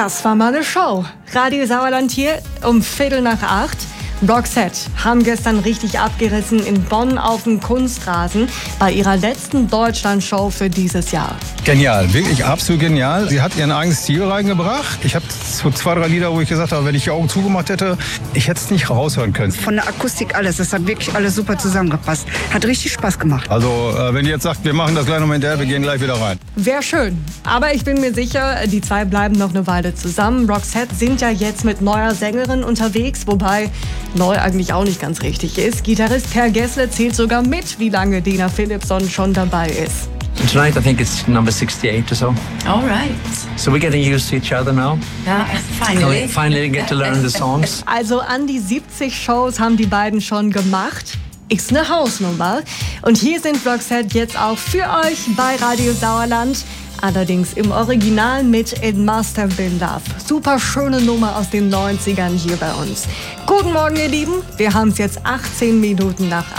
Das war mal eine Show. Radio Sauerland hier um 7:45. Roxette haben gestern richtig abgerissen in Bonn auf dem Kunstrasen bei ihrer letzten Deutschland-Show für dieses Jahr. Genial, wirklich absolut genial. Sie hat ihren eigenes Stil reingebracht. Ich habe so 2, 3 Lieder, wo ich gesagt habe, wenn ich die Augen zugemacht hätte, ich hätte es nicht raushören können. Von der Akustik alles, das hat wirklich alles super zusammengepasst. Hat richtig Spaß gemacht. Also wenn ihr jetzt sagt, wir machen das gleich nochmal hinterher, wir gehen gleich wieder rein. Wäre schön. Aber ich bin mir sicher, die zwei bleiben noch eine Weile zusammen. Roxette sind ja jetzt mit neuer Sängerin unterwegs, wobei neu eigentlich auch nicht ganz richtig ist. Gitarrist Per Gessle zählt sogar mit, wie lange Dina Philippson schon dabei ist. Tonight I think it's number 68 or so. All right. So we're getting used to each other now. Yeah, finally. Finally get to learn the songs. Also an die 70 Shows haben die beiden schon gemacht. Ist eine Hausnummer. Und hier sind Roxette jetzt auch für euch bei Radio Sauerland. Allerdings im Original mit It Must Have Been Love. Super schöne Nummer aus den 90ern hier bei uns. Guten Morgen, ihr Lieben. Wir haben es jetzt 18 Minuten nach 8.